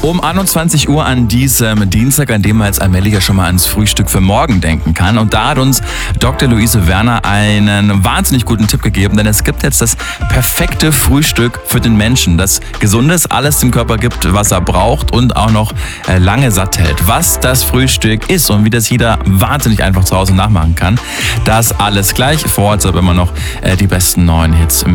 Um 21 Uhr an diesem Dienstag, an dem man jetzt allmählich ja schon mal ans Frühstück für morgen denken kann. Und da hat uns Dr. Luise Werner einen wahnsinnig guten Tipp gegeben, denn es gibt jetzt das perfekte Frühstück für den Menschen, das Gesundes, alles dem Körper gibt, was er braucht und auch noch lange satt hält. Was das Frühstück ist und wie das jeder wahnsinnig einfach zu Hause nachmachen kann, das alles gleich. Vor Ort aber immer noch die besten neuen Hits